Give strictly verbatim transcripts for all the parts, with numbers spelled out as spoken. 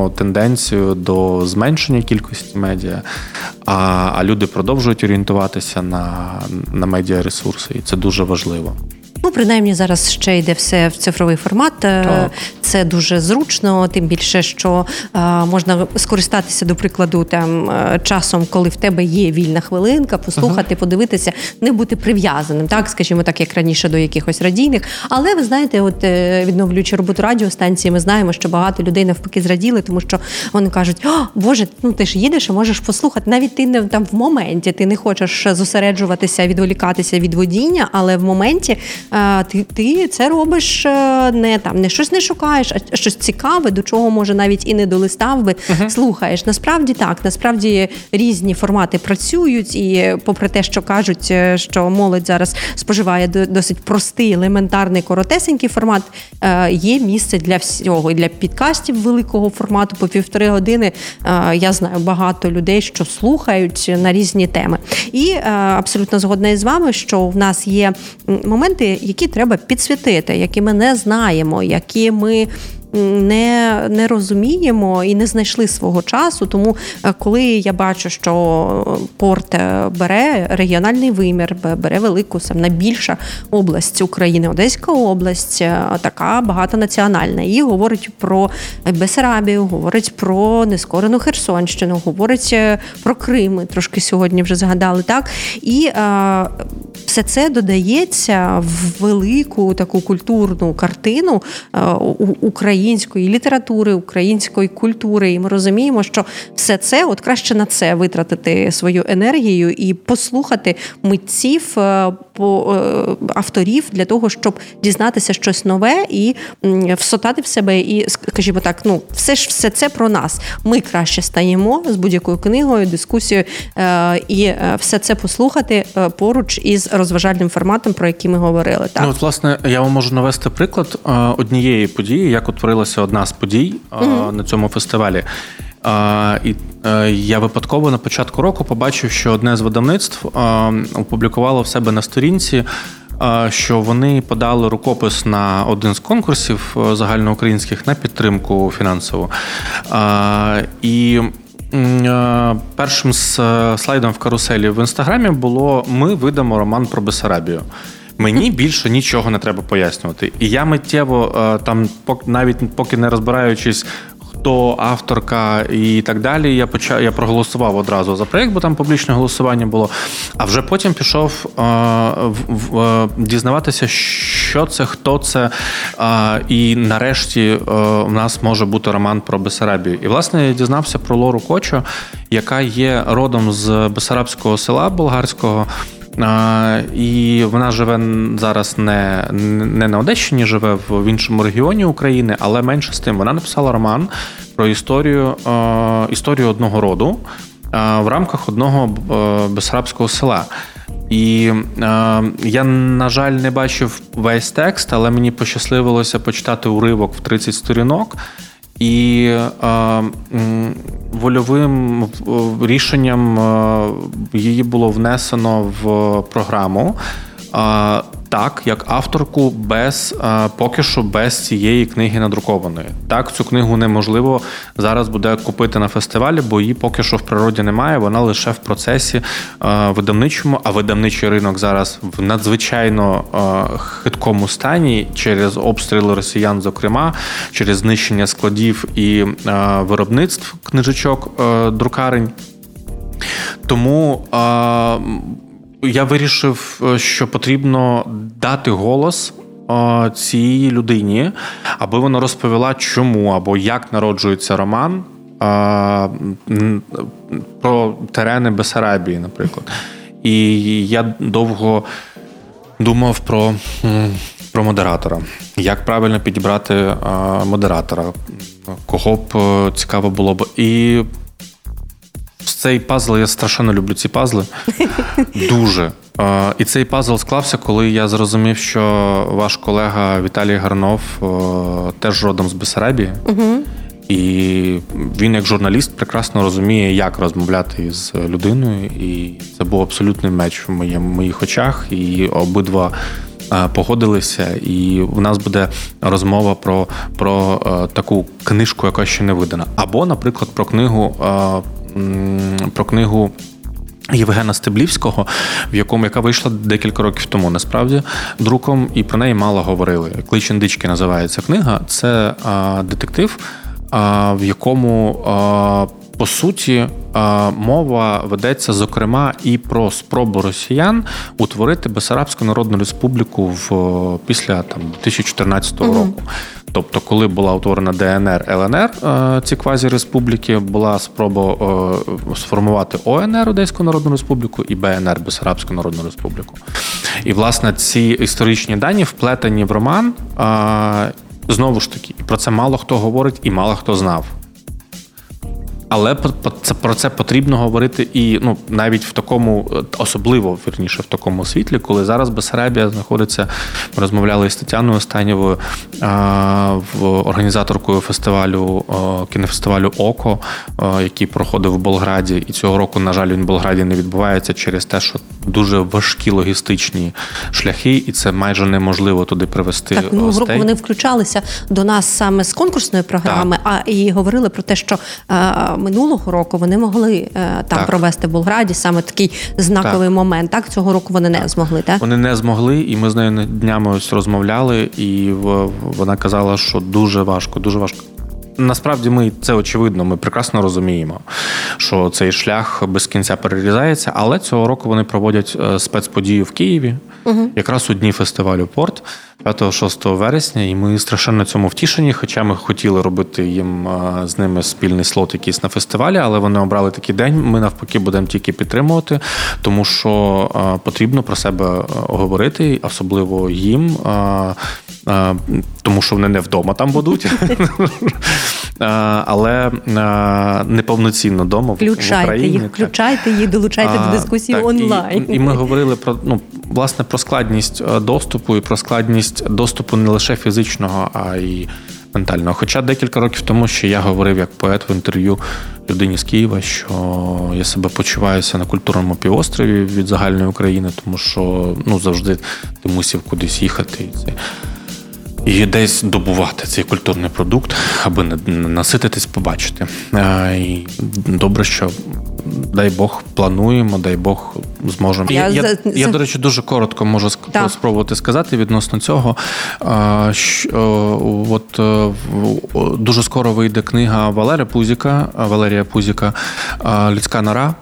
бачимо тенденцію до зменшення кількості медіа, а, а люди продовжують орієнтуватися на, на медіаресурси, і це дуже важливо. Ну, принаймні, зараз ще йде все в цифровий формат. Так. Це дуже зручно, тим більше, що а, можна скористатися, до прикладу, там, часом, коли в тебе є вільна хвилинка, послухати, uh-huh. подивитися, не бути прив'язаним, так, скажімо так, як раніше до якихось радійних. Але, ви знаєте, от відновлюючи роботу радіостанції, ми знаємо, що багато людей навпаки зраділи, тому що вони кажуть, о, Боже, ну ти ж їдеш і можеш послухати. Навіть ти не там в моменті, ти не хочеш зосереджуватися, відволікатися від водіння, але в моменті Ти, ти це робиш не там, не щось не шукаєш, а щось цікаве, до чого, може, навіть і не долистав би, uh-huh. слухаєш. Насправді так, насправді різні формати працюють, і попри те, що кажуть, що молодь зараз споживає досить простий, елементарний, коротесенький формат, є місце для всього. І для підкастів великого формату по півтори години. Я знаю багато людей, що слухають на різні теми. І абсолютно згодна із вами, що в нас є моменти, які треба підсвітити, які ми не знаємо, які ми не, не розуміємо і не знайшли свого часу. Тому коли я бачу, що порт бере регіональний вимір, бере велику, сам найбільша область України, Одеська область, така багатонаціональна, і говорить про Бессарабію, говорить про нескорену Херсонщину, говорить про Крим, ми трошки сьогодні вже згадали, так? І а, все це додається в велику таку культурну картину а, України, української літератури, української культури. І ми розуміємо, що все це, от краще на це витратити свою енергію і послухати митців, авторів для того, щоб дізнатися щось нове і всотати в себе. І, скажімо так, ну, все ж все це про нас. Ми краще стаємо з будь-якою книгою, дискусією і все це послухати поруч із розважальним форматом, про який ми говорили. Так? Ну, от, власне, я вам можу навести приклад однієї події, як утворилася одна з подій mm-hmm. на цьому фестивалі. І я випадково на початку року побачив, що одне з видавництв опублікувало в себе на сторінці, що вони подали рукопис на один з конкурсів загальноукраїнських на підтримку фінансову. І першим слайдом в каруселі в Інстаграмі було «Ми видамо роман про Бессарабію». Мені більше нічого не треба пояснювати. І я миттєво, там навіть поки не розбираючись, хто авторка і так далі, я почав, я проголосував одразу за проєкт, бо там публічне голосування було. А вже потім пішов е, в, в, дізнаватися, що це, хто це. Е, і нарешті е, у нас може бути роман про Бессарабію. І, власне, я дізнався про Лору Кочо, яка є родом з бессарабського села болгарського. І вона живе зараз не, не на Одещині, живе в іншому регіоні України, але менше з тим. Вона написала роман про історію, історію одного роду в рамках одного бессарабського села. І я, на жаль, не бачив весь текст, але мені пощасливилося почитати уривок в тридцять сторінок. І е, вольовим рішенням її було внесено в програму, е, так, як авторку без, е, поки що без цієї книги надрукованої. Так, цю книгу неможливо зараз буде купити на фестивалі, бо її поки що в природі немає, вона лише в процесі е, видавничому, а видавничий ринок зараз в надзвичайно е, хиткому стані через обстріли росіян, зокрема, через знищення складів і е, виробництв книжечок, е, друкарень. Тому е, я вирішив, що потрібно дати голос цій людині, аби вона розповіла, чому або як народжується роман про терени Бессарабії, наприклад. І я довго думав про, про модератора. Як правильно підібрати модератора, кого б цікаво було б. І цей пазл, я страшенно люблю ці пазли. Дуже. І цей пазл склався, коли я зрозумів, що ваш колега Віталій Гарнов теж родом з Бессарабії. Угу. І він, як журналіст, прекрасно розуміє, як розмовляти з людиною. І це був абсолютний меч в моїх очах. І обидва погодилися, і в нас буде розмова про, про таку книжку, яка ще не видана. Або, наприклад, про книгу, про книгу Євгена Стеблівського, в якому, яка вийшла декілька років тому, насправді, друком, і про неї мало говорили. «Клич індички» називається книга. Це а, детектив, а, в якому, а, по суті, а, мова ведеться, зокрема, і про спробу росіян утворити Бессарабську Народну Республіку в, після там, дві тисячі чотирнадцятого угу. року. Тобто, коли була утворена Де Ен Ер, Ел Ен Ер, ці квазі-республіки, була спроба сформувати О Ен Ер, Одеську Народну Республіку, і Бе Ен Ер, Бессарабську Народну Республіку. І, власне, ці історичні дані вплетені в роман, знову ж таки, про це мало хто говорить і мало хто знав. Але про це потрібно говорити і ну, навіть в такому, особливо, вірніше, в такому світлі, коли зараз Бессарабія знаходиться, ми розмовляли з Тетяною Останнєвою, в організаторкою фестивалю, кінофестивалю «Око», який проходив в Болграді. І цього року, на жаль, він в Болграді не відбувається через те, що дуже важкі логістичні шляхи, і це майже неможливо туди привезти так, ну, гостей. В групу вони включалися до нас саме з конкурсної програми, так. а і говорили про те, що минулого року вони могли е, там так. провести в Болграді саме такий знаковий так. момент. Так, цього року вони не змогли, так? Вони не змогли, і ми з нею днями ось розмовляли, і вона казала, що дуже важко, дуже важко. Насправді ми, це очевидно, ми прекрасно розуміємо, що цей шлях без кінця перерізається, але цього року вони проводять спецподію в Києві, угу. якраз у дні фестивалю «Порт», п'ятого-шостого вересня, і ми страшенно цьому втішені, хоча ми хотіли робити їм з ними спільний слот якийсь на фестивалі, але вони обрали такий день, ми навпаки будемо тільки підтримувати, тому що потрібно про себе говорити, особливо їм, тому що вони не вдома там будуть, але неповноцінно вдома включайте в Україні. Їх, включайте їх, долучайте а, до дискусії так, онлайн. І, і ми говорили про, ну, власне, про складність доступу і про складність доступу не лише фізичного, а й ментального. Хоча декілька років тому ще я говорив як поет в інтерв'ю людині з Києва, що я себе почуваюся на культурному півострові від загальної України, тому що ну, завжди ти мусив кудись їхати. І це... І десь добувати цей культурний продукт, аби насититись, побачити. І добре, що, дай Бог, плануємо, дай Бог, зможемо. Я, я, я, я до речі, дуже коротко можу так. спробувати сказати відносно цього. Що, от, дуже скоро вийде книга Валерія Пузіка, Валерія Пузіка «Людська нора».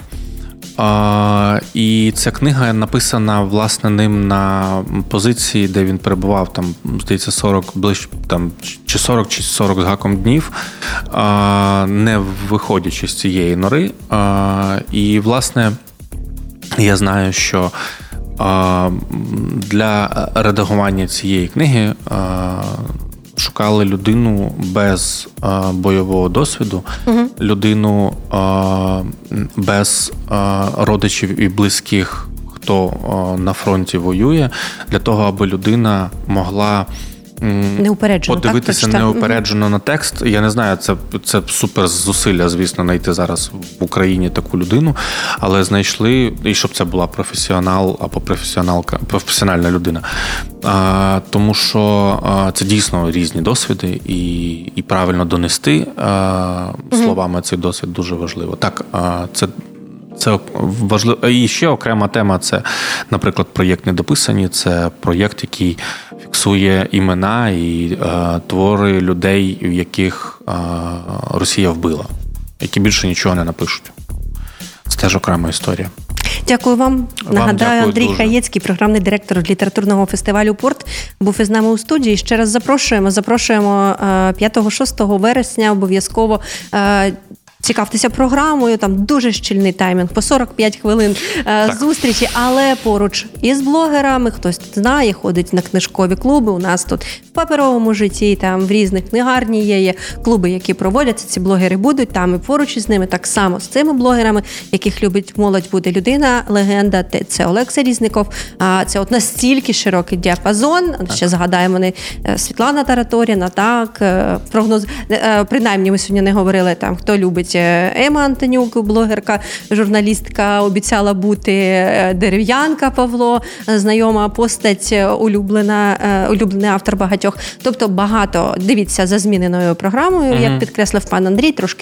Uh, і ця книга написана, власне, ним на позиції, де він перебував, там, здається, сорок, ближ, там, чи сорок, чи сорок з гаком днів, uh, не виходячи з цієї нори. Uh, і, власне, я знаю, що uh, для редагування цієї книги uh, шукали людину без а, бойового досвіду, угу. людину а, без а, родичів і близьких, хто а, на фронті воює, для того, аби людина могла неупереджено, подивитися так, неупереджено угу. на текст. Я не знаю, це, це супер зусилля, звісно, знайти зараз в Україні таку людину, але знайшли, і щоб це була професіонал або професіоналка, професіональна людина. А, тому що а, це дійсно різні досвіди, і, і правильно донести а, угу. словами цей досвід дуже важливо. Так, а, це Це важливо. І ще окрема тема – це, наприклад, проєкт «Недописані». Це проєкт, який фіксує імена і е, твори людей, яких е, Росія вбила, які більше нічого не напишуть. Це теж окрема історія. Дякую вам. вам Нагадаю, дякую Андрій дуже. Хаєцький, програмний директор літературного фестивалю «Порт», був із нами у студії. Ще раз запрошуємо. Запрошуємо п'ятого-шостого вересня обов'язково. Цікавтеся програмою, там дуже щільний таймінг, по сорок п'ять хвилин так. зустрічі, але поруч із блогерами, хтось тут знає, ходить на книжкові клуби, у нас тут в паперовому житті, там в різних книгарні є, є клуби, які проводяться, ці блогери будуть там і поруч із ними, так само з цими блогерами, яких любить молодь, буде людина, легенда, це Олекса Різников, це от настільки широкий діапазон, так. ще згадаємо не Світлана Тараторіна, так, прогноз, принаймні ми сьогодні не говорили там, хто любить Ема Антонюк, блогерка, журналістка, обіцяла бути Дерев'янка Павло, знайома постать, улюблена, улюблений автор багатьох. Тобто багато, дивіться за зміненою програмою, mm-hmm. як підкреслив пан Андрій, трошки